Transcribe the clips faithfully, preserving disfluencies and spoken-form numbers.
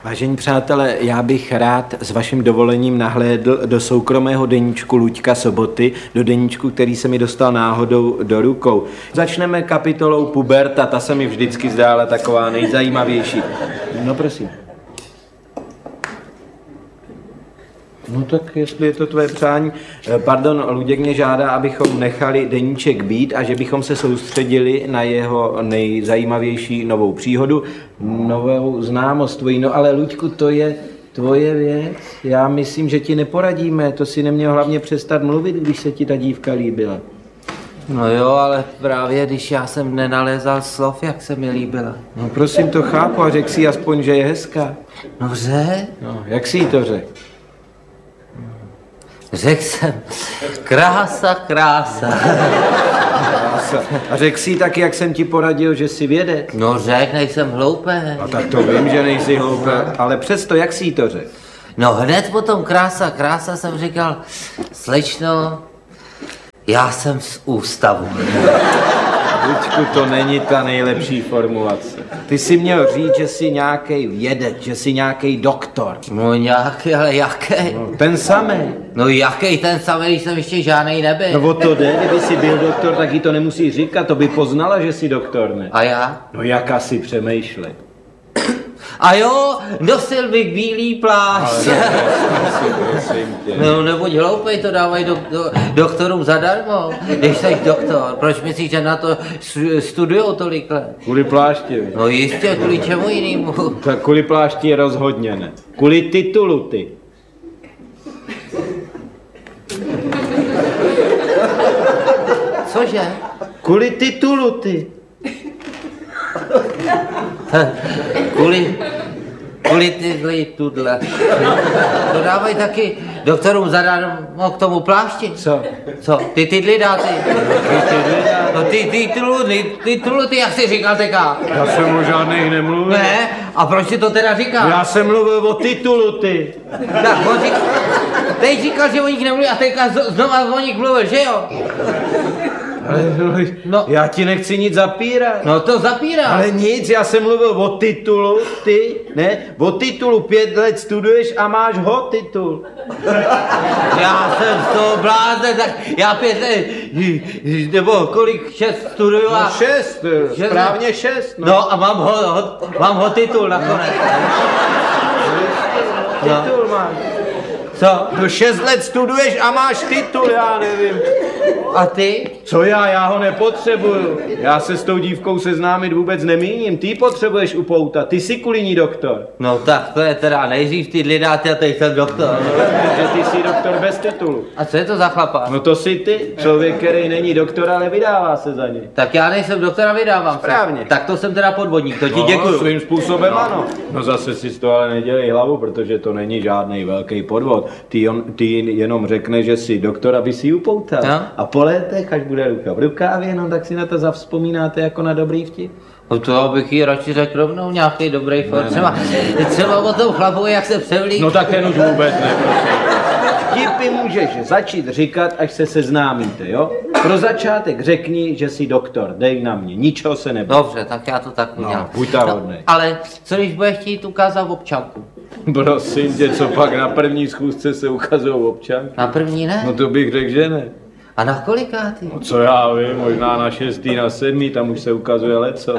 Vážení přátelé, já bych rád s vaším dovolením nahlédl do soukromého deníčku Luďka Soboty, do deníčku, který se mi dostal náhodou do rukou. Začneme kapitolou puberta, ta se mi vždycky zdála taková nejzajímavější. No prosím. No tak, jestli je to tvoje přání. Pardon, Luděk mě žádá, abychom nechali deníček být a že bychom se soustředili na jeho nejzajímavější novou příhodu, novou známost tvojí. No ale Luďku, to je tvoje věc. Já myslím, že ti neporadíme. To si neměl hlavně přestat mluvit, když se ti ta dívka líbila. No jo, ale právě když já jsem nenalézal slov, jak se mi líbila. No prosím, to chápu a řekl si aspoň, že je hezká. No řek? No, jak jsi jí to řekl? Řekl jsem, krása, krása. Krása. A řekl jsi taky, jak jsem ti poradil, že jsi vědec? No řek, nejsem hloupý. No tak to vím, že nejsi hloupý, ale přesto, jak jsi jí to řekl? No hned potom krása, krása jsem říkal, slečno, já jsem z ústavu. Luďku, to není ta nejlepší formulace. Ty jsi měl říct, že jsi nějaký vědec, že jsi nějaký doktor. No nějaký, ale jaký? No, ten samý. No jaký ten samý, když jsem ještě žádnej nebyl. No o to jde, kdyby jsi byl doktor, tak jí to nemusí říkat, to by poznala, že jsi doktor, ne? A já? No jak asi přemýšlej. A jo, nosil bych bílý plášť. No nebuď hloupej, to dávají do, do, doktorům zadarmo, když jsi doktor. Proč myslíš, že na to studujou tolik let? Kvůli plášti. No jistě, kvůli čemu jinému. Tak kvůli plášti rozhodně ne. Kvůli titulu ty. Cože? Kvůli titulu ty. Kvůli, kvůli tyhle, tudle. To dávají taky doktorům zadarmo k tomu plášti. Co? Co? Ty tydly dáte? No ty tituly, ty tituly, jak jsi říkal teďka? Já jsem o žádných nemluvil. Ne? A proč si to teda říkal? Já jsem mluvil o titulu ty. Tak, on říkal, teď říkal, že o nich nemluví a teďka znova o nich mluvil, že jo? Ale no, já ti nechci nic zapírat. No to zapírá. Ale nic, já jsem mluvil o titulu, ty, ne? O titulu pět let studuješ a máš ho titul. Já jsem z toho blázen, tak já pět let, nebo kolik, šest studuju a... No šest, šest správně šest. No, no a mám ho, ho, mám ho titul nakonec. titul máš. Co? No šest let studuješ a máš titul, já nevím. A ty? Co já, já ho nepotřebuju. Já se s tou dívkou seznámit vůbec nemíním. Ty potřebuješ upoutat, ty jsi kuliní doktor. No tak to je teda nejdřív ty lidáte a teď jsem doktor. Že ty jsi doktor bez titulu. A co je to za chlapa? No to jsi ty, člověk, který není doktor, ale vydává se za něj. Tak já nejsem doktor a vydávám se. Správně. Tak to jsem teda podvodník, to ti No, děkuju. svým způsobem ano. No zase si z toho ale nedělej hlavu, protože to není žádný velký podvod. Ty, on, ty jenom řekneš, že jsi doktor, aby si ji upoutal. No. A po letech, až bude ruka v rukávě, no tak si na to zavzpomínáte jako na dobrý vtip. No to bych jí radši řekl rovnou nějaký dobrý for. Třeba, třeba o tom chlapovi, jak se převlík. No tak ten už vůbec ne, prosím. Vtipy můžeš začít říkat, až se seznámíte, jo? Pro začátek řekni, že jsi doktor, dej na mě, ničeho se neboj. Dobře, tak já to tak udělám. No, buď ta hodnej. Ale co když bude chtít ukázat občanku? Prosím tě, co pak na první schůzce se ukazují občanky? Na první ne? No to bych řekl, že ne. A na kolikátý? No co já vím, možná na šestý, na sedmý, tam už se ukazuje leco.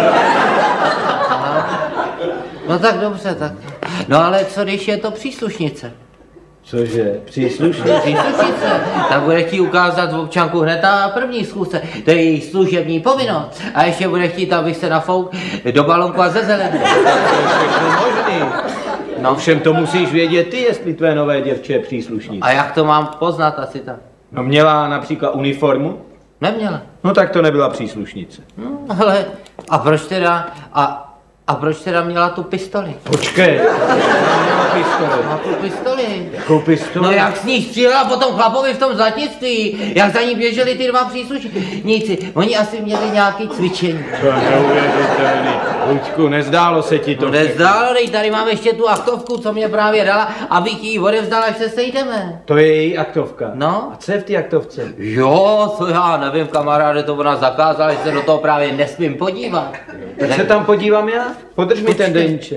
No tak dobře, tak. No ale co když je to příslušnice? Cože, příslušný? Příslušnice, tak bude chtít ukázat občanku hned na první schůzce. To je její služební povinnost. A ještě bude chtít, abych se nafouk do balonku a ze zelené. To je všechno možný. No všem to musíš vědět ty, jestli tvé nové děvče je příslušnice. A jak to mám poznat asi tak? No měla například uniformu? Neměla. No tak to nebyla příslušnice. No, ale a proč teda, a, a proč teda měla tu pistoli? Počkej, měla pistoli. Má tu pistoli. Jakou pistoli? No jak s ní střílela po tom chlapovi v tom zlatnictví, jak za ní běželi ty dva příslušníci. Oni asi měli nějaký cvičení. To je neuvěřitelný. Luďku, nezdálo se ti to? No nezdálo, dej, tady mám ještě tu aktovku, co mě právě dala, abych ji odevzdala, až se sejdeme. To je její aktovka? No. A co je v té aktovce? Jo, to já nevím, kamaráde, to ona zakázala, že se do toho právě nesmím podívat. Tak se tam podívám já? Podrž mi ten deníček.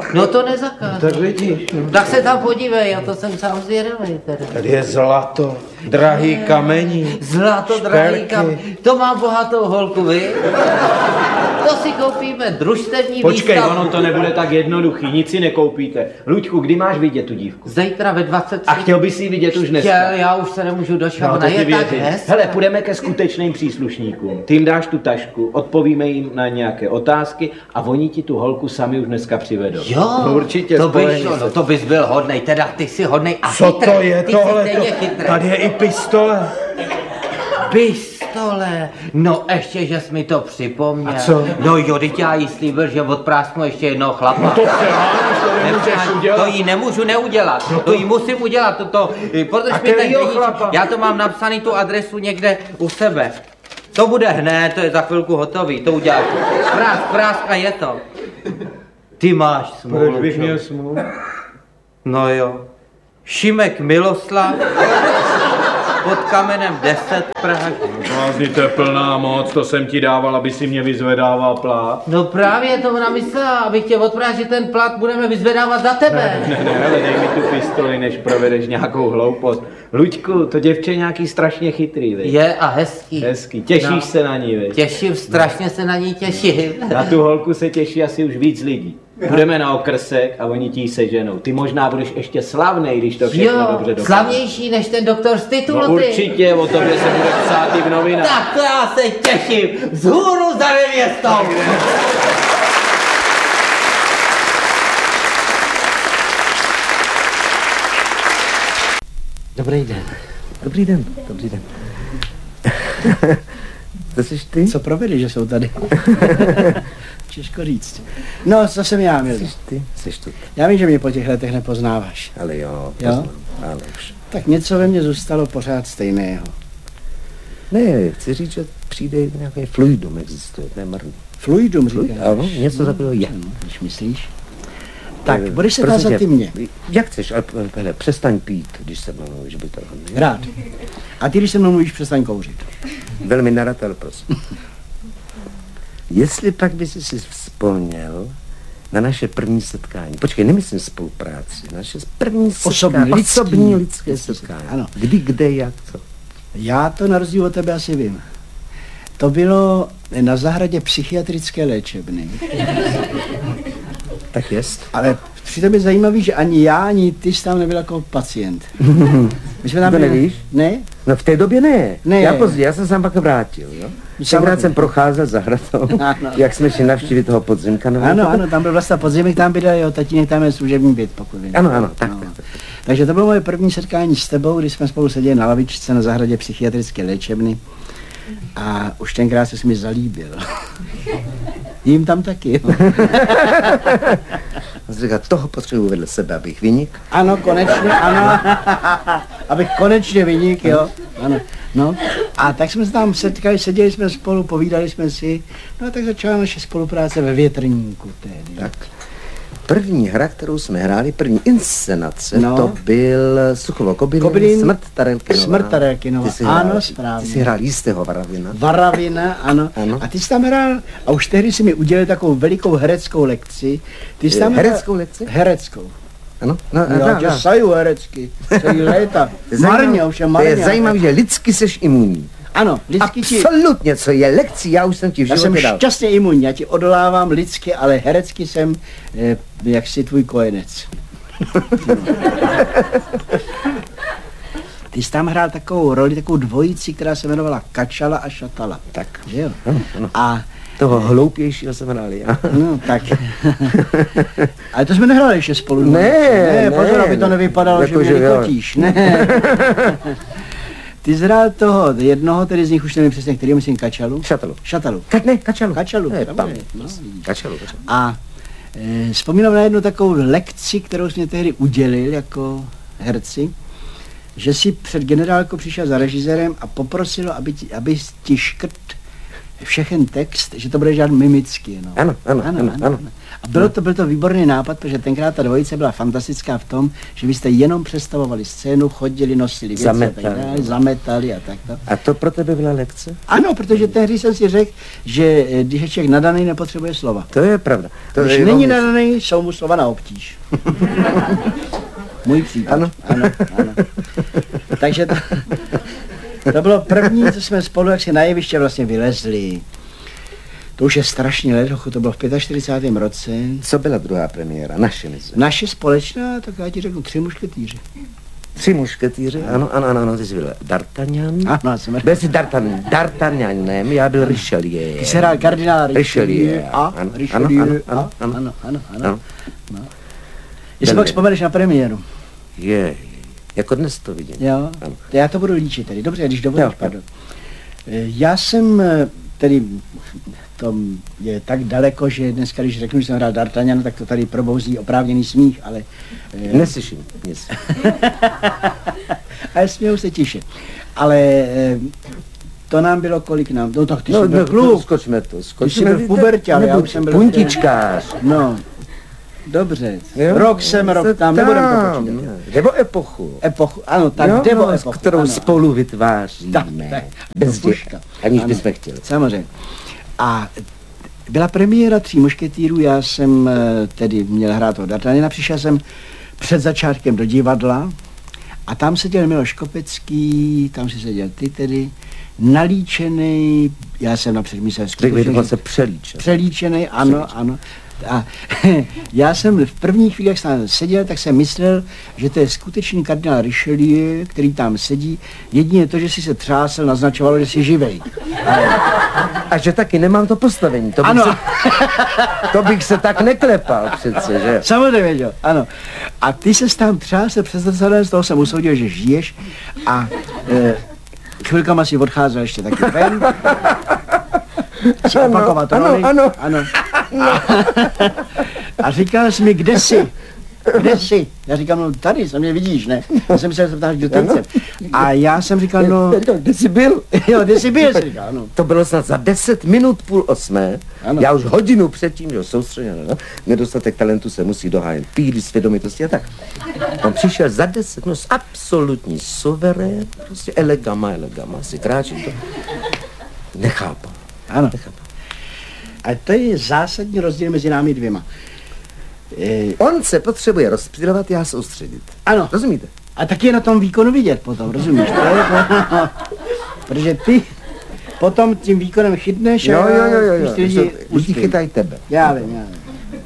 No to nezakážu. Tak vidíš, no. Tak se tam podívej, já to jsem sám zvědavý teda. Tady je zlato, drahý kamení. Zlato, drahý šperky. kam. To má bohatou holku, vy? To si koupíme družstevní Počkej, výstavu. ono to nebude tak jednoduchý, nic si nekoupíte. Luďku, kdy máš vidět tu dívku? Zítra ve dvacet tři. A chtěl bys si vidět už dneska? Chtěl, já už se nemůžu dočkat, No, ona to ti je tak věřím. hezká. Hele, půjdeme ke skutečným příslušníkům. Ty jim dáš tu tašku, odpovíme jim na nějaké otázky a oni ti tu holku sami už dneska přivedou. Jo, No, určitě, to, by spolehni šlo, se. no, to bys byl hodnej, teda ty jsi hodnej a Co chytrý. to je ty tohle? Jsi stejně chytrý. Tady je i pistole. Pistole, no ještě, že jsi mi to připomněl. A co? No jo, teď já jí slíbil, že odprásnu ještě jednoho chlapa. No to přeháníš, to nemůžeš Nepřeháním, udělat. To jí nemůžu neudělat, no to... to jí musím udělat, toto, podrž A mi ten kterýho deníček. chlapa? Já to mám napsaný tu adresu někde u sebe. To bude hned, to je za chvilku hotový, to uděláš. Prásk, prásk a je to. Ty máš smůlu. Proč bych čo? měl smůlu? No jo. Šimek Miloslav pod kamenem deset Praha. Blázni, to je plná moc, to jsem ti dával, aby si mě vyzvedával plát. No právě to ona myslela, abych tě odprážil, že ten plat budeme vyzvedávat za tebe. Ne, ne, hele, dej mi tu pistoli, než provedeš nějakou hloupost. Luďku, to děvče je nějaký strašně chytrý, viď? Je a hezký. Hezký, těšíš No. se na ní, viď? Těším, strašně se na ní těším. Na tu holku se těší asi už víc lidí. Budeme na okrsek a oni ti ji seženou. Ty možná budeš ještě slavnej, když to všechno Jo, dobře dopadne. slavnější než ten doktor z titulu, No ty. určitě, o tobě se bude psát i v novinách. Tak to já se těším. Vzhůru za nevěstou. Dobrý den. Dobrý den, dobrý den. To jsi ty? Co provedli, že jsou tady? Těžko říct. No, co jsem já, Milý? Jsi ty? Jsi tu. Já vím, že mě po těch letech nepoznáváš. Ale jo, Jo? poznám, ale už. Tak něco ve mně zůstalo pořád stejného. Ne, chci říct, že přijde nějaký fluidum existuje, to je marný. Fluidum, Fluid? říkáš? Ano, něco takového je. No, když myslíš? Tak, Eh, budeš se prosím tázat tě, ty mě. Jak chceš, ale hele, přestaň pít, když se mnou mluvíš, by to Rád. A ty, když se mnou mluvíš, přestaň kouřit. Velmi nerad, ale prosím. Jestli pak bys si vzpomněl na naše první setkání. Počkej, nemyslím spolupráci, naše první setkání. Osobní, lidský. Osobní lidské setkání. Ano. Kdy, kde, jak, co. Já to na rozdíl od tebe asi vím. To bylo na zahradě psychiatrické léčebny. Tak jest. Ale přitom je zajímavý, že ani já, ani ty jsi tam nebyl jako pacient. My jsme tam To byli- nevíš? Ne? No v té době ne. Ne. Já později, já jsem se pak vrátil, jo. Tenkrát jsem procházel zahradou, Ano. jak jsme šli navštívit toho podzimka. No, Ano, ano, tam byl vlastně podzimek, tam bydlel jeho tatínek, tam je služební byt, pokud vím. Ano, ano, tak, No. tak, tak. Takže to bylo moje první setkání s tebou, kdy jsme spolu seděli na lavičce na zahradě psychiatrické léčebny a už tenkrát se mi zalíbil. Jím tam taky. On říká, toho potřebuji vedle sebe, abych vynik. Ano, konečně, ano. Abych konečně vynik, jo. Ano. No, a tak jsme se tam setkali, seděli jsme spolu, povídali jsme si, no a tak začala naše spolupráce ve Větrníku tehdy. Tak. První hra, kterou jsme hráli, první inscenace, No. to byl Suchovo Kobylin, Kobylin, Smrt Tarelkinova. Smrt Tarelkinova, Ty jsi ano, hrál, správně. Ty jsi hrál jistého Varavina. Varavina, ano. Ano. A ty jsi tam hrál, a už tehdy si mi udělal takovou velikou hereckou lekci. Ty jsi tam Hereckou hrál, lekci? Hereckou. Ano, no, Já no, tě no. saju herecky, celý léta. To je zajímavé- Marně, už je To marně. je zajímavé, že lidsky seš imunní. Ano, lidsky ti, Absolutně, co je lekcí, já už jsem ti v já jsem životě dal. šťastně imunní, já ti odolávám lidsky, ale herecky jsem, eh, jak si tvůj kojenec. Ty jsi tam hrál takovou roli, takovou dvojici, která se jmenovala Kačala a Šatala. Tak, Že jo? ano, ano. A Toho hloupějšího jsem hrál já. no, tak. Ale to jsme nehráli ještě spolu. Ne, ne, pozor, ne, aby to ne. nevypadalo, Jako, že že mě jo. nekotíš. Ne. Ty jsi hrál toho, jednoho, tedy z nich už nevím přesně, který myslím Kačalu. Šatalu. Šatalu. Ka- ne, Kačalu. Kačalu, Ne, tam tam. je, no. Kačalu, Kačalu. A e, vzpomínám na jednu takovou lekci, kterou jsi mě tehdy udělil jako herci, že si před generálkou přišel za režisérem a poprosil, aby ti, aby ti škrt všechen text, že to bude žádný mimicky. No. Ano, ano, ano, ano, ano. A bylo to, byl to výborný nápad, protože tenkrát ta dvojice byla fantastická v tom, že vy jste jenom představovali scénu, chodili, nosili věci Zametali. a tak dále, zametali a takto. A to pro tebe byla lekce? Ano, protože tehdy jsem si řekl, že eh, když je člověk nadaný, nepotřebuje slova. To je pravda. To Když je není jenom- nadaný, jsou mu slova na obtíž. Můj případ. Ano. ano, ano. Takže to, to bylo první, co jsme spolu, jak si na jeviště vlastně vylezli. To už je strašně let, to bylo v čtyřicátém pátém roce. Co byla druhá premiéra? Naše mise. Naše společná, tak já ti řeknu, Tři mušketýři. Tři mušketýři? Ano, ano, ano, ano, ty jsi byl D'Artagnan. Ano, já jsem Byl jsi D'Artagnan, D'Artagnanem, já byl Richelieu. Ty se hrál kardinála Richelieu. Richelieu a Ano, Richelieu ano, a ano, ano. ano, ano, ano. Ano. No. Jestli pak vzpomeneš na premiéru. Je, je. Jako dnes to vidím. Jo, Ano. já to budu líčit tedy. Dobře, když dovolíš, Jo, pardon. Eh, Já jsem eh, tedy, to je tak daleko, že dneska, když řeknu, že jsem hrál D'Artagnan, tak to tady probouzí oprávněný smích, ale... eh, Neslyším nic. Ale směju se tiše. Ale eh, to nám bylo kolik nám? No tak ty No, jsi byl no, kluk. skočme to, Ty skočme. jsi byl v pubertě, ale já už jsem byl... puntičkář. No, dobře. Jo? Rok jsem, rok tam, nebudeme to počítat. no. Nebo epochu. Epochu, ano, tak Jo, nebo no, s epochu. kterou ano, spolu vytváříme. Tak, tak. Bez Puška. děka, aniž Ano. bychom chtěli. Samozřejmě. A byla premiéra Tří mušketýrů, já jsem eh, tedy měl hrát toho D'Artagnana, přišel jsem před začátkem do divadla a tam seděl Miloš Kopecký, tam si seděl ty tedy, nalíčený, já jsem napřed myslel Řekl bych dokonce přelíčen. přelíčený, ano, ano. A já jsem v první chvíli, jak jsem seděl, tak jsem myslel, že to je skutečný kardinál Richelieu, který tam sedí. Jedině to, že si se třásel, naznačovalo, že jsi živej. A že taky nemám to postavení. To bych, Ano. se, to bych se tak neklepal přece, že? Samozřejmě, jo, ano. A ty se tam třásel přes zrcadlem, z toho jsem usoudil, že žiješ a e, chvilkama si odcházel ještě taky ven. Si Ano, opakovat ano, roli. ano. ano. A, a říkal jsi mi, kde jsi? Kde jsi? Já říkám, no tady, se mě vidíš, ne? Já jsem se ptal do tence. A já jsem říkal, no, Kde jsi byl? jo, kde jsi byl, jsi říkal, no. To bylo snad za deset minut půl osmé. Ano. Já už hodinu předtím, že jo, soustředěno, no? Nedostatek talentu se musí dohájit, píly, svědomitosti a tak. On přišel za deset minut, absolutní suverén, prostě elegama, elegama, si kráčí to. Nechápal. Ano. Nechápal. A to je zásadní rozdíl mezi námi dvěma. E, On se potřebuje rozptylovat, já soustředit. ano. Rozumíte? A taky je na tom výkonu vidět potom, rozumíš? To je to, protože ty potom tím výkonem chytneš Jo, a jo, jo, jo, spíš jo. ty lidi Lidi uspějí. chytají tebe. Já vím, já vím.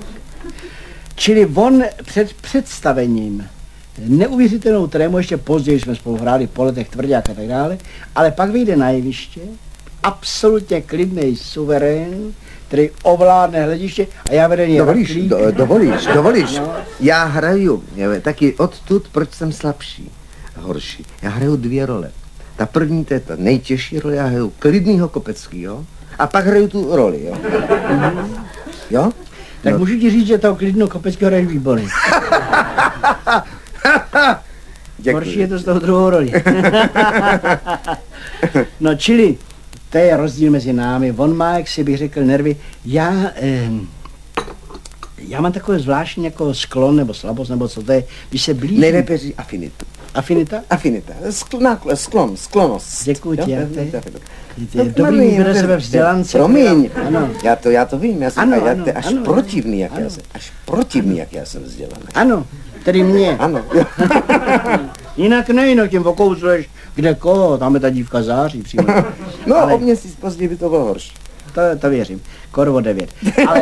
Čili on před představením neuvěřitelnou trému, ještě později jsme spolu hráli po letech Tvrdák a tak dále, ale pak vyjde na jeviště, absolutně klidný suverén, který ovládne hlediště a já vedený Dovolíš, raklík. do, dovolíš, dovolíš. No. Já hraju, je, taky odtud, proč jsem slabší a horší. Já hraju dvě role. Ta první, to je ta nejtěžší role, já hraju klidnýho Kopeckýho a pak hraju tu roli, jo. Jo? Tak No. můžu ti říct, že toho klidno Kopeckého hraješ výborně. Horší je to z toho druhou roli. No čili, to je rozdíl mezi námi. On má, jak si bych řekl, nervy. Já, eh, já mám takový zvláštní jako sklon nebo slabost, nebo co to je, když se blíží. Nejlépe říct afinitu. Afinita? Afinita, skl, nákl, sklon, sklonost. Děkuji ti, Jo, já to to je- to- to- to je No, dobrý Marie, výběr to je- sebe vzdělance. Promiň, Ano. já to, já to vím, já jsem, Ano, já, ano, to je až ano, protivný, jak ano. já jsem, až protivný, jak já jsem vzdělaný. Ano, tedy mě. Ano. Jinak ne, jinak tím okouzluješ, kde koho, tam je ta dívka září přímo. No, Ale- o měsíc později by to bylo horší. To, to věřím. Korvo devět. Ale...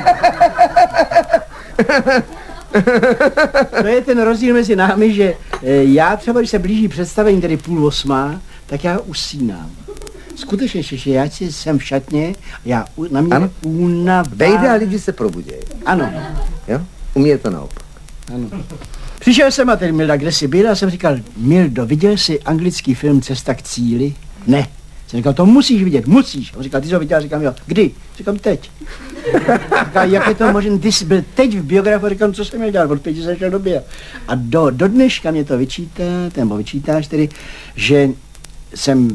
to je ten rozdíl mezi námi, že eh, já třeba, když se blíží představení, tedy půl osmá, tak já usínám. Skutečně, že já si jsem v šatně, já u- na mě Ano. únava. Vejde a lidi se probudějí. Ano, Jo? U mě je to naopak. ano. Přišel jsem a ten Milda, kde jsi byl, a jsem říkal, Mildo, viděl jsi anglický film Cesta k cíli? Ne. Jsem říkal, to musíš vidět, musíš. On říkal, ty jsi ho viděl? Říkám, jo. Kdy? Říkám, teď. Říkal, jak je to možné? Ty jsi byl teď v biografu, říkám, co jsem měl dělat, od pěti jsem šel do bio. A do, do dneška mě to vyčítá, nebo vyčítáš tedy, že jsem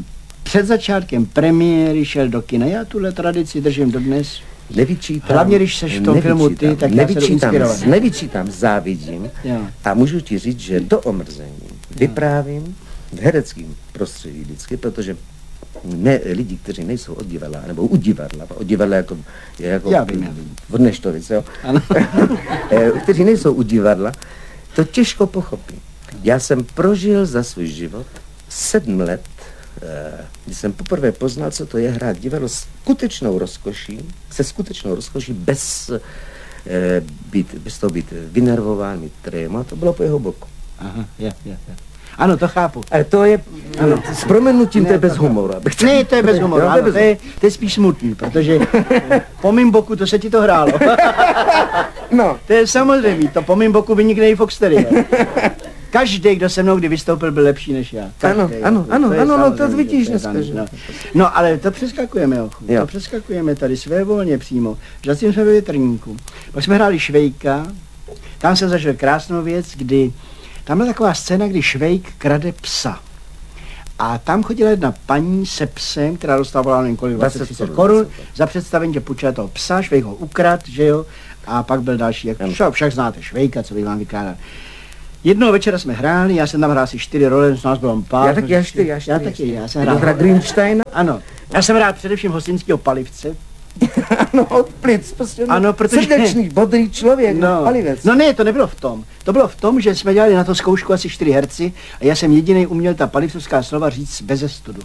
před začátkem premiéry šel do kina. Já tuhle tradici držím dodnes. Nevyčítám. Hlavně, když seš v tom filmu ty, tak já se jdu nevyčítám, inspirovat. nevyčítám, závidím. Jo. A můžu ti říct, že do omrzení vyprávím v hereckém prostředí vždycky, protože ne, lidi, kteří nejsou od divadla, nebo u divadla, od divadla jako, je jako Já vím, já vím. od Neštovic, jo? Ano. kteří nejsou u divadla, to těžko pochopí. Já jsem prožil za svůj život sedm let, když jsem poprvé poznal, co to je hrát divadlo s skutečnou rozkoší, se skutečnou rozkoší, bez, být, bez toho být vynervován, mít tréma, to bylo po jeho boku. Aha, je, je, je. Ano, to chápu. Ale to je, ano, s proměnutím, Ne, to je bez to- humoru. abych to- Ne, to je bez humoru, Jo, ano, bez to je, to je spíš smutný, protože po mým boku to se ti to hrálo. No, To je samozřejmé, to po mým boku vynikne i Foxtery. Každý, kdo se mnou kdy vystoupil, byl lepší než já. Každý, Ano, jo. ano, ano, je ano, no, to samozřejmě, vidíš je dneska, tam, že? no. No, ale to přeskakujeme, jo. Jo. To přeskakujeme tady svévolně přímo. Zatím jsme ve Větrníku. Pak jsme hráli Švejka, tam jsem zažil krásnou věc, kdy tam byla taková scéna, kdy Švejk krade psa. A tam chodila jedna paní se psem, která dostávala nevím kolik, dvacet třicet korun za představení, že půjčila toho psa, Švejk ho ukrad, že jo, a pak byl další, jak však, však znáte Švejka, co bych vám vykládal. Jednoho večera jsme hráli, já jsem tam hrál asi čtyři role, z nás bylo pár. já taky, já čtyři, já čtyři. Já taky, já jsem Doktora hrál. Grimsteina, Ano, já jsem hrál především hostinského palivce. ano, od plic, prostě Ano, protože- srdečný, bodrý člověk, no, No, palivec. no ne, to nebylo v tom. To bylo v tom, že jsme dělali na to zkoušku asi čtyři herci a já jsem jediný uměl ta palivcovská slova říct beze studu.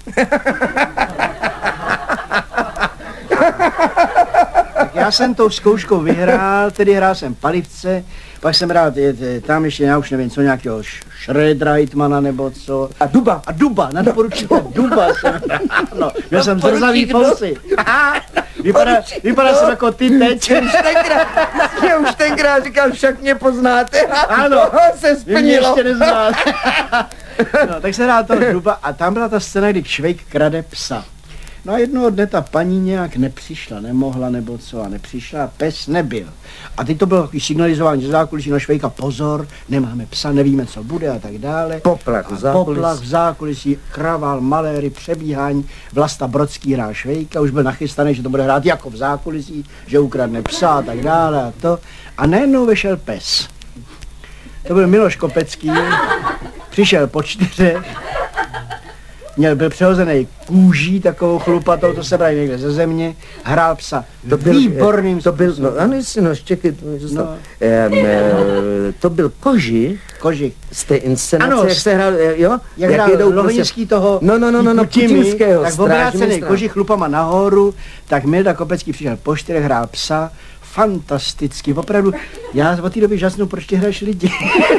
Tak já jsem tou zkouškou vyhrál, tedy hrál jsem palivce, pak jsem hrál je, je, tam ještě, já už nevím, co nějakého Schredreitmana nebo co. A duba. A Duba, nadporučíka Duba jsem hrál, no, měl jsem zrzavý fousy. Vypadá, vypadá jsem jako ty teď. Už tenkrát, že už tenkrát říkal, však mě poznáte. Ano, se vy mě splnilo. ještě neznáte. No, tak se hrál toho Duba a tam byla ta scéna, kdy Švejk krade psa. No a jednoho dne ta paní nějak nepřišla, nemohla nebo co a nepřišla a pes nebyl. A teď to bylo takový signalizování ze zákulisí na Švejka, pozor, nemáme psa, nevíme, co bude a tak dále. Poplach v A zákulisí. Poplach v zákulisí, kraval, maléry, přebíhání, Vlasta Brodský hrál Švejka, už byl nachystaný, že to bude hrát jako v zákulisí, že ukradne psa a tak dále a to. A najednou vešel pes. To byl Miloš Kopecký, přišel po čtyřech, měl, byl přehozený kůží, takovou chlupatou, to se brali někde ze země, hrál psa To byl, výborným to byl, no způsobem. ano, jestli no, čekaj, to, mi zůstalo. No. Em, eh, to byl Kožich Kožich. z té inscenace, Ano, jak se hrál, eh, jo? Jak hrál jedou Lohoněský toho No, no, no, no, no, Putimy, putinského, tak obrácený strážmistra. Kožich chlupama nahoru, tak Milda Kopecký přišel po čtyřech, hrál psa, fantasticky, opravdu, já od té doby žasnu, proč ty hraješ lidi.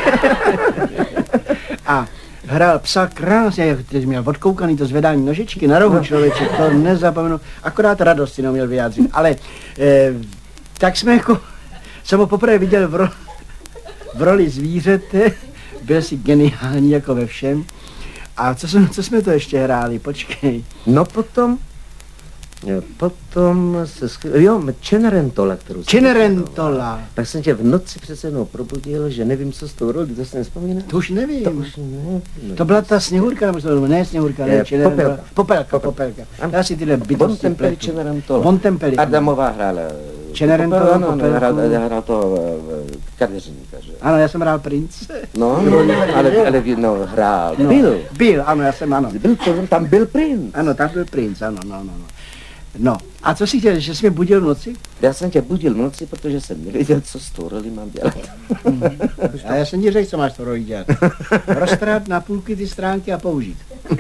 A hrál psa krásně, jak teď měl odkoukaný to zvedání nožičky na rohu člověče, to nezapomenu, akorát radost si neuměl vyjádřit, ale eh, tak jsme jako, jsem ho poprvé viděl v, ro, v roli zvířete, byl si geniální jako ve všem. A co jsme, co jsme to ještě hráli, počkej. No potom, eh, potom se, sk- jo, Cenerentola, kterou jsem Cenerentola. Tak jsem tě v noci přece jednou probudil, že nevím, co s tou roli, to si nespomínáš? To už nevím. To už ne, ne. To byla ta Sněhurka, nebo to ne Sněhurka, ne, Je, Cenerentola. Popelka. Popelka, Popelka. Ano. Já si tyhle bytosti Bontempelli pletu. Cenerentola. Bontempelli. Adamová hrála. Cenerentola, Popel, ano, ano, Popelku. hrál, hrál to eh, kadeřníka, že? Ano, já jsem hrál prince. No, ale, ale no, hrál. No. Byl. Byl, ano, já jsem, ano. Byl to, tam byl princ. Ano, tam byl princ, ano, no, no, no. No, a co jsi chtěl, že jsi mě budil v noci? Já jsem tě budil v noci, protože jsem nevěděl, co s tou roli mám dělat. A já jsem ti řekl, co máš to roli dělat. Roztrhat na půlky ty stránky a použít.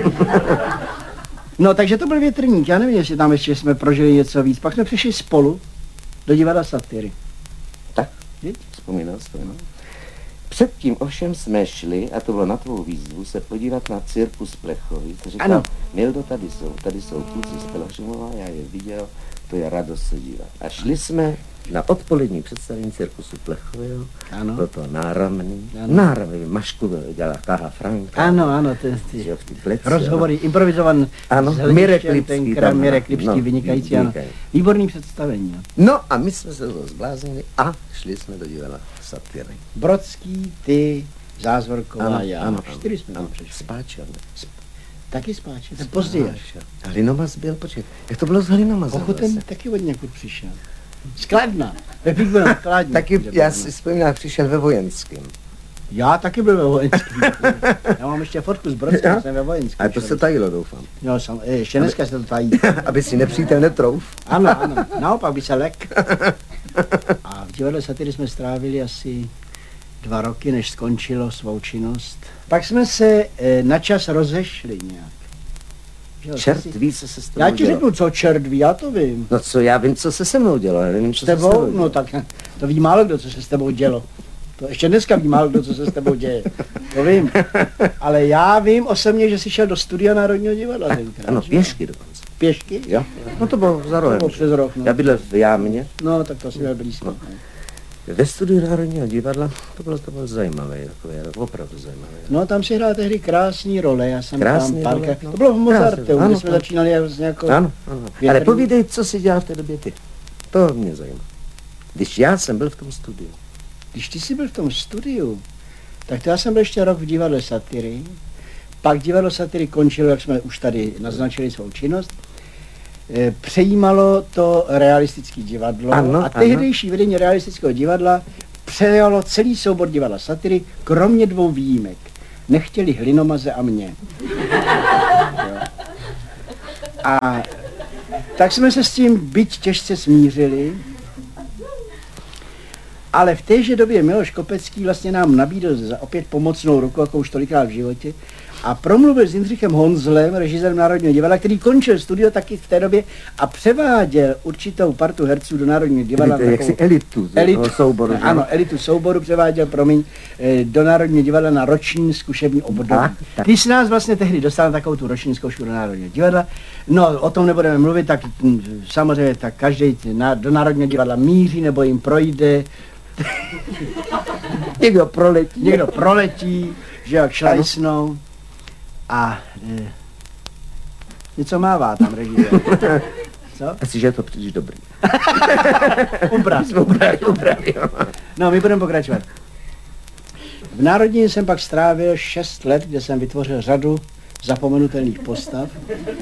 No, takže to byl Větrník, já nevím, jestli tam ještě jsme prožili něco víc. Pak jsme přišli spolu do divadla Satyry. Tak, Víš? vzpomínal, vzpomínal. Předtím ovšem jsme šli, a to bylo na tvou výzvu, se podívat na cirkus Plechovic. Říkal, Ano. Mildo, tady jsou, tady jsou kluci z Pelhřimova, já je viděl, to je radost se dívat. A šli jsme na odpolední představení cirkusu Plechového, Ano. bylo to náramný, Ano. náramný, Mašku dělala Káha Franka. Ano, ano, ten ty že jo, v ty pleci, rozhovory, improvizovan Ano, s Hledištěm, Mirek Lipský tenkrát tam Mirek hrál. Lipský, No, vynikající, ano. vynikající. Výborný představení, no. No a my jsme se toho zbláznili a šli jsme do divadla Satyry. Brodský, ty, Zázvorková, Ano, já. ano, Čtyři jsme ano, tam přišli. Spáčel, ne? Taky spáče, to později až. Hlinomaz byl, počkej, jak to bylo s Hlinomazem? Ochoten taky od někud přišel. Z Kladna, ve Píkvenu, Kladně. Taky, já si vzpomínám, přišel ve vojenském. Já taky byl ve vojenském. Já mám ještě fotku z Brodska, jsem ve vojenském. Ale to se tajilo, doufám. Jo, sam, ještě dneska se to tají. Aby si nepřítel netrouf. Ano, ano, naopak by se lek. A v divadle Satyry jsme strávili asi dva roky, než skončilo svou činnost. Pak jsme se e, na čas rozešli nějak. Že jo, Čert si- ví, co se s tebou Já ti dělo. řeknu, co čert ví, já to vím. No co, já vím, co se se mnou dělo, ale nevím, co S se s tebou tebou? dělo. No tak to ví málo kdo, co se s tebou dělo. To ještě dneska ví málo kdo, co se s tebou děje. To vím. Ale já vím osobně, že jsi šel do studia Národního divadla tenkrát. Ano, že jo? pěšky dokonce. Pěšky? Jo. No to bylo za rohem. To bylo přes rok, no. Já bydlel v Jámě. No, tak to si měl blízko. No. Ve studiu Národního divadla, to bylo, to bylo zajímavé, takové, opravdu zajímavé. No, tam si hrál tehdy krásný role, já jsem Krásný tam role, párkrát. no. To bylo v Mozarteu, Krásný, kde ano, jsme ano. začínali jako, jako Ano, ano. větrný. Ale povídej, co jsi dělal v té době ty. To mě zajímá. Když já jsem byl v tom studiu. Když ty jsi byl v tom studiu, tak to já jsem byl ještě rok v divadle Satyry. Pak divadlo Satyry končilo, jak jsme už tady naznačili svou činnost. E, Přejímalo to realistické divadlo Ano, a tehdejší vedení realistického divadla přejalo celý soubor divadla Satyry, kromě dvou výjimek. Nechtěli Hlinomaze a mě. Jo. A tak jsme se s tím byť těžce smířili, ale v téže době Miloš Kopecký vlastně nám nabídl za opět pomocnou ruku, jako už tolikrát v životě, a promluvil s Jindřichem Honzlem, režisérem Národního divadla, který končil studio taky v té době a převáděl určitou partu herců do Národního divadla. Tedy jaksi elitu, elitu toho souboru. že? Ano, elitu souboru převáděl, promiň, eh, do Národního divadla na roční zkušební období. Tak, tak. Ty jsi nás vlastně tehdy dostal na takovou tu roční zkoušku do Národního divadla. No, o tom nebudeme mluvit, tak hm, samozřejmě tak každý na, do Národního divadla míří nebo jim projde. Někdo proletí. Někdo proletí, že jak šlajsnou. A e, něco mává tam režisér. Co? Asi, že je to příliš dobrý. Ubrat. Ubrali, ubrali, jo. No, my budeme pokračovat. V Národní jsem pak strávil šest let, kde jsem vytvořil řadu zapomenutelných postav.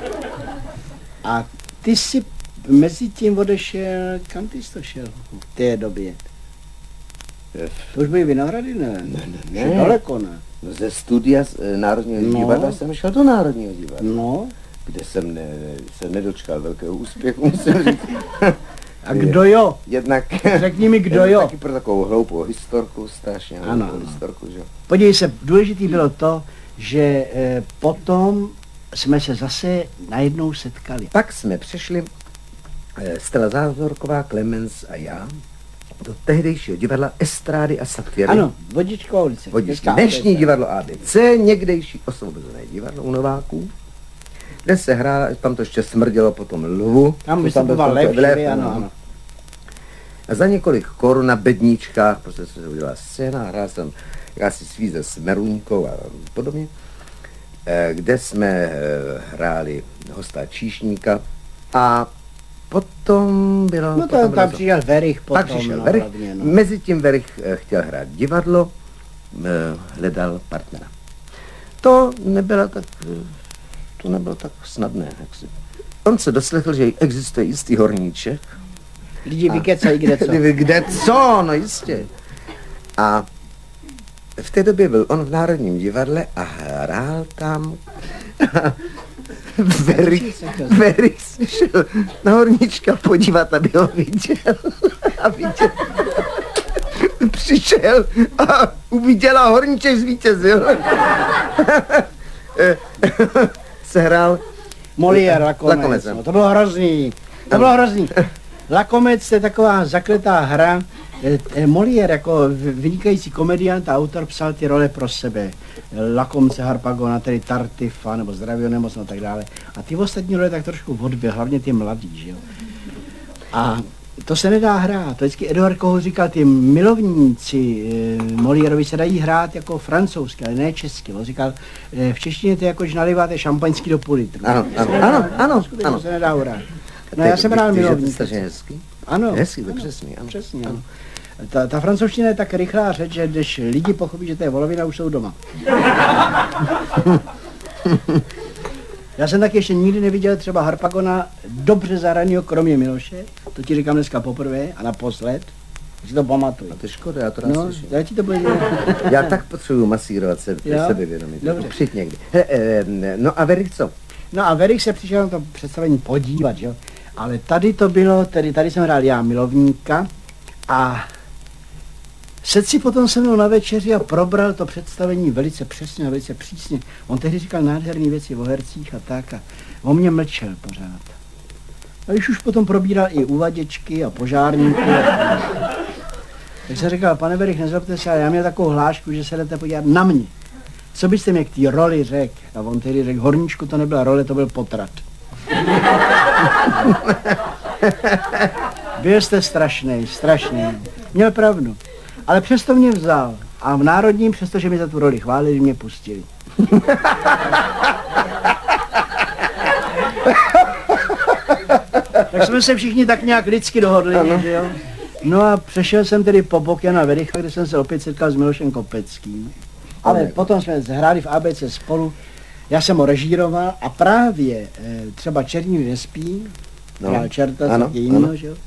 A ty si mezi tím odešel, kam ty jsi to šel v té době? To už byly Vinohrady, ne? Ne, ne, Že ne. daleko, ne? No, ze studia z eh, Národního No. divadla jsem šel do Národního divadla, No, kde jsem ne, se nedočkal velkého úspěchu, musím říct. a kdo jo? Jednak, Řekni mi, kdo jednak jo? taky pro takovou hloupou historku, strašně Ano, hloupou ano. historku, že jo. Podívej se, důležitý bylo to, že e, potom jsme se zase najednou setkali. Pak jsme přešli, eh, Stella Zázorková, Klemens a já, do tehdejšího divadla Estrády a Satyry. Ano, Vodičková ulice. Vodičky. Hezká Dnešní ulice. divadlo A B C, někdejší osvobozené divadlo u Nováků, kde se hrála, tam to ještě smrdělo potom lvu. Tam byl vystupoval v tom- Lev, Lev, že? Ano, ano. A za několik korun na bedničkách, prostě se udělala scéna, hrál jsem jakási svíze s Meruňkou a podobně, eh, kde jsme eh, hráli hosta číšníka a potom bylo... No potom to, bylo tam to- přišel Verich potom. Pak přišel no, Verich, hlavně, no. mezi tím Verich eh, chtěl hrát divadlo, eh, hledal partnera. To nebylo tak, eh, to nebylo tak snadné, jak si. On se doslechl, že existuje jistý horníček. Lidi vykecají kde co. Kde co, no jistě. A v té době byl on v Národním divadle a hrál tam. Verich, Verich si šel na horníčka podívat, aby ho viděl. A viděl. Přišel a uviděl a horníček zvítězil. Se hrál Molière, Lakomec, Lakomec, no, no. to bylo hrozný. To bylo hrozný. Lakomec, to je taková zakletá hra. Eh, eh, Molière jako v- vynikající komediant a autor psal ty role pro sebe. Lakomce, Harpagona, tedy Tartifa, nebo Zdravýho nemocno a tak dále. A ty ostatní role tak trošku odbyl, hlavně ty mladý, že jo. A to se nedá hrát. To vždycky Eduard Kohl říkal, ty milovníci e, Moliérovi se dají hrát jako francouzsky, ale ne česky. On říkal, e, v češtině to je jako, když naliváte šampaňský do půl litru. Ano, ano, ano, ano, Skutečně ano. se nedá hrát. No já jsem hrál To je milovník. strašně hezký. Ano. Hezký, to je ano, přesný, ano. Přesně, ano. Ta, ta francouzština je tak rychlá řeč, že když lidi pochopí, že to je volovina, už jsou doma. Já jsem taky ještě nikdy neviděl třeba Harpagona dobře zahraného, kromě Miloše. To ti říkám dneska poprvé a naposled. Si to pamatuju. A to je škoda, já to rád No, slyším. já ti to budu Já tak potřebuju masírovat se, Jo? sebevědomí. Dobře. Přijď někdy. He, eh, no a Verich co? No a Verich se přišel na to představení podívat, jo. Ale tady to bylo, tedy tady jsem hrál já milovníka a sedl si potom se mnou na večeři a probral to představení velice přesně a velice přísně. On tehdy říkal nádherné věci o hercích a tak a on mě mlčel pořád. A když už potom probíral i uvaděčky a požárníky, tak jsem říkal, pane Verich, nezlobte se, ale já měl takovou hlášku, že se jdete podívat na mě. Co byste mě k té roli řekl? A on tehdy řekl, horníčku, to nebyla role, to byl potrat. Byl jste strašný, strašný. Měl pravdu. Ale přesto mě vzal. A v Národním, přestože mi za tu roli chválili, mě pustili. Tak jsme se všichni tak nějak lidsky dohodli, že jo? No a přešel jsem tedy po bok Jana Vericha, kde jsem se opět setkal s Milošem Kopeckým. Ale Ale potom jsme hráli v A B C spolu, já jsem ho režíroval a právě e, třeba Černý nespí, No, hrál Čerta, ano, taky jinýho, ano. že jo?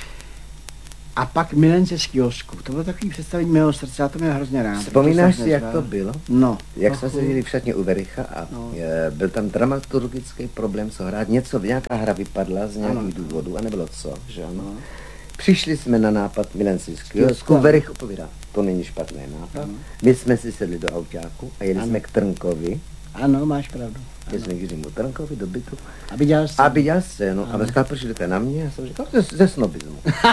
A pak Milence z kiosku, to bylo takový představení mého srdce, já to měl hrozně rád. Vzpomínáš protože si, jsem jak nezval. to bylo? No. Jak no, jsme se viděli v šatně u Vericha a No. je, byl tam dramaturgický problém, co hrát, něco, nějaká hra vypadla z nějakých Ano. důvodů a nebylo co, že ano. No. Přišli jsme na nápad Milenci z Kiosku, kiosku, ano. Verich opovídá, to není špatný nápad. Ano. My jsme si sedli do autáku a jeli Ano. jsme k Trnkovi, Ano, máš pravdu. jeli jsme k Jiřímu Trnkovi do bytu, Aby dělal scénu. aby dělal scénu a říkal, proč jdete na mě? Já jsem říkal, ze, ze snobismu.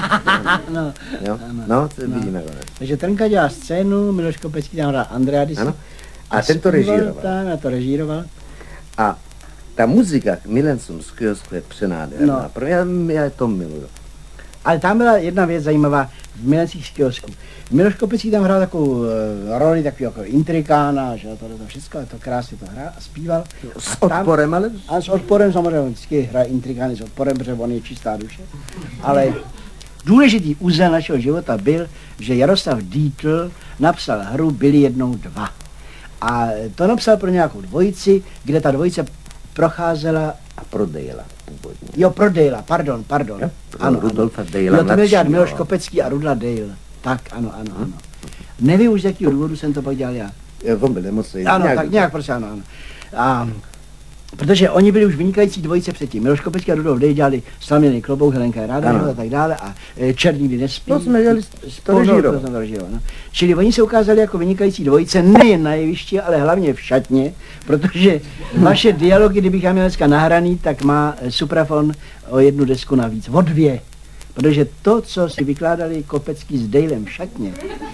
No, Jo? ano. No, to No. vidíme konec. Takže Trnka dělal scénu, Miloš Kopecký tam hrál Andreadis. Ano. A ten to režíroval. Tam, a to režíroval. A ta muzika k Milencům z kiosku je přenádherná. No. Pro já, já to miluju. Ale tam byla jedna věc zajímavá v Milencích z kiosku. Miloš Kopecký tam hrál takovou uh, roli, takový jako intrikána, že to, to všechno, to krásně to hrál a zpíval. S A tam- odporem, ale A s odporem samozřejmě, vždycky hraje intrikány s odporem, protože on je čistá duše. Ale důležitý úzel našeho života byl, že Jaroslav Dietl napsal hru Byli jednou dva. A to napsal pro nějakou dvojici, kde ta dvojice procházela, a pro Dejla původně. jo, pro Dejla, pardon, pardon. Jo, pro Rudolfa Dejla Jo, to byl dělat mladšího. Miloš Kopecký a Rudla Dale. Tak, ano, ano, ano. Nevím už z jakého důvodu jsem to pak dělal já. Jo, on byl nemocný. Ano, tak nějak prostě ano, ano. A, protože oni byli už vynikající dvojice předtím. Miloš Kopecký a Rudolf Dej dělali Slaměný klobouk, Helenka je ráda Ano. a tak dále a e, Černý kdy nespí. To jsme dělali, to Spolu, režíroval. to jsem to režíroval, no. Čili oni se ukázali jako vynikající dvojice nejen na jevišti, ale hlavně v šatně, protože vaše dialogy, kdybych já měl dneska nahraný, tak má e, Suprafon o jednu desku navíc, o dvě. Protože to, co si vykládali Kopecký s Dejlem v šatně,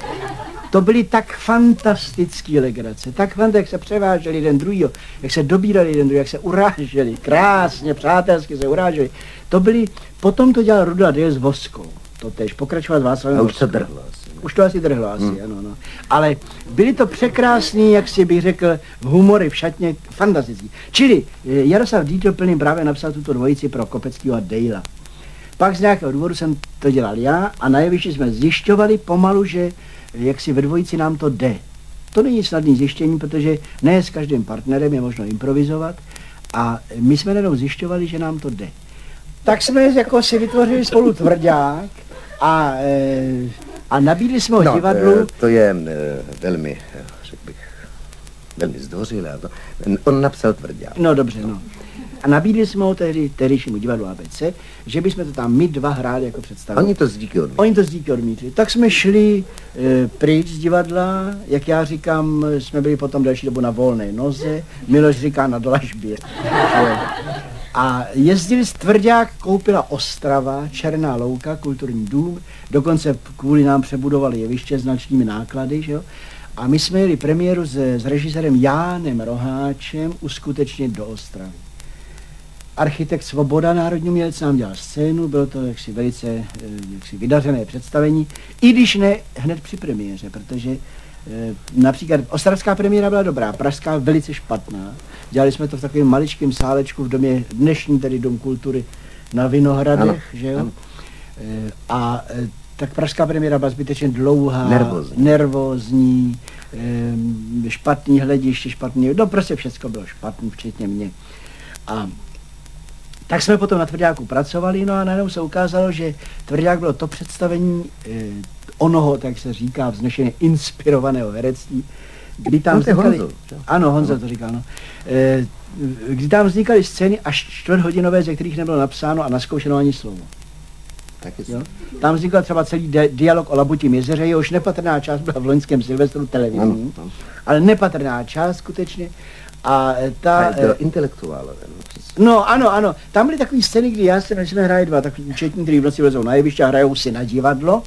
to byly tak fantastické legrace, tak fantastické, jak se převáželi jeden druhýho, jak se dobírali jeden druhý, jak se uráželi, krásně, přátelsky se uráželi. To byly, potom to dělal Rudolf Dale s Voskou, to tež, pokračoval s Václavem A už to Voskou. drhlo asi. Už to asi drhlo asi, hmm. ano, no. Ale byly to překrásný, jak si bych řekl, humory v šatně, fantastický. Čili eh, Jaroslav Dietl plným právě napsal tuto dvojici pro Kopeckého a Dejla. Pak z nějakého důvodu jsem to dělal já a na jevišti jsme zjišťovali pomalu, že jak si ve dvojici nám to jde. To není snadné zjištění, protože ne s každým partnerem je možno improvizovat a my jsme jenom zjišťovali, že nám to jde. Tak jsme jako si vytvořili spolu tvrdák a, e, a nabídli jsme ho No, divadlu. eh, to je eh, velmi, eh, řekl bych, velmi zdvořilé. To. On napsal tvrdák. No dobře, no. A nabídli jsme ho tehdy tehdejšímu divadlu A B C, že bychom to tam my dva hráli jako představení. Oni to z díky odmítli. Oni to z díky odmítli. Tak jsme šli e, pryč z divadla, jak já říkám, jsme byli potom další dobu na volné noze, Miloš říká na dlažbě. Že? A jezdili z Tvrdák, koupila Ostrava, Černá louka, kulturní dům, dokonce kvůli nám přebudovali jeviště s značnými náklady, že jo? A my jsme jeli premiéru s, s režisérem Jánem Roháčem uskutečnit do Ostravy. Architekt Svoboda, národní umělec, nám dělal scénu, bylo to jaksi velice eh, jaksi vydařené představení, i když ne hned při premiéře, protože eh, například ostravská premiéra byla dobrá, pražská velice špatná. Dělali jsme to v takovém maličkém sálečku v domě, dnešní tedy Dom kultury na Vinohradech, Ano, že jo? ano. Eh, a eh, tak pražská premiéra byla zbytečně dlouhá, Nervózní. nervózní eh, špatný hlediště, špatný, no prostě všechno bylo špatný, včetně mě. A tak jsme potom na Tvrďáku pracovali, no a najednou se ukázalo, že Tvrdák bylo to představení eh, onoho, tak se říká, vznešeně inspirovaného herectví, kdy tam No, to je vznikaly, Honzo, že? ano, Honza to říkal, no, eh, kdy tam vznikaly scény až čtvrthodinové, ze kterých nebylo napsáno a naskoušeno ani slovo. Tak je Jo? Tam vznikl třeba celý di- dialog o Labutím jezeře, jehož nepatrná část byla v loňském Silvestru televizní, Ano, ano. ale nepatrná část skutečně. A ta... A bylo eh, intelektuálové. No, přesně. No ano, ano, tam byly takové scény, kdy já se jsme hráli dva takový účetní, který v noci vlezou na jeviště a hrajou si na divadlo.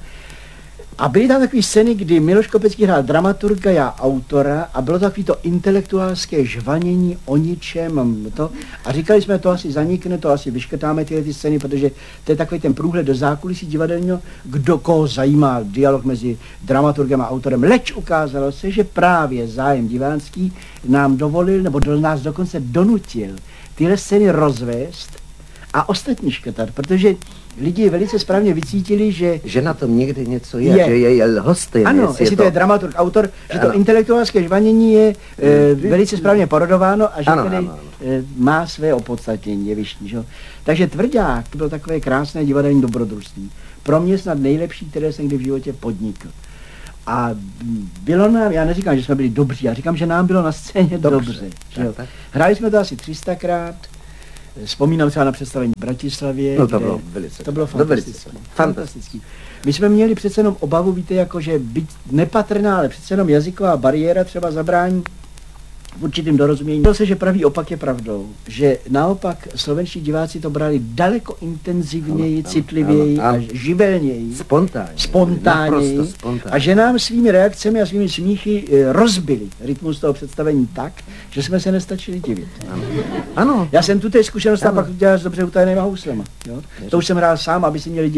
A byly tam takové scény, kdy Miloš Kopecký hrál dramaturga, já autora a bylo takový to intelektuálské žvanění o ničem to, a říkali jsme, to asi zanikne, to asi vyškrtáme tyhle ty scény, protože to je takový ten průhled do zákulisí divadelního, kdo koho zajímá dialog mezi dramaturgem a autorem. Leč ukázalo se, že právě zájem divácký nám dovolil, nebo do nás dokonce donutil tyhle scény rozvést a ostatní škrtat, protože lidi velice správně vycítili, že Že na tom někde něco je, Je. že je, je lhostejné. ano, jestli to je dramaturg, autor, že to Ano. intelektuálské žvanění je e, velice správně porodováno a že Ano, tedy ano, ano. e, má své opodstatnění jevištní. Že? jo. Takže Tvrdák to bylo takové krásné divadelní dobrodružství. Pro mě snad nejlepší, které jsem kdy v životě podnikl. A bylo nám, já neříkám, že jsme byli dobří, já říkám, že nám bylo na scéně dobře. Dobře, že jo. tak, tak. Hráli jsme to asi tři sta krát, vzpomínám třeba na představení v Bratislavě. No to kde- bylo velice. to bylo to velice fantastické. fantastické. fantastický. My jsme měli přece jenom obavu, víte, jako že být nepatrná, ale přece jenom jazyková bariéra třeba zabrání v určitým dorozumění. Bylo se, že pravý opak je pravdou, že naopak slovenští diváci to brali daleko intenzivněji, Ano, ano, citlivěji ano, ano. a živelněji, Spontánně. spontánněji Naprosto spontánně. a že nám svými reakcemi a svými smíchy eh, rozbili rytmus toho představení tak, že jsme se nestačili divit. Ano. ano. Já jsem tu té zkušenost a Ano. pak dělal s dobře utajenýma houslema. Jo? To už jsem hrál sám, aby si měli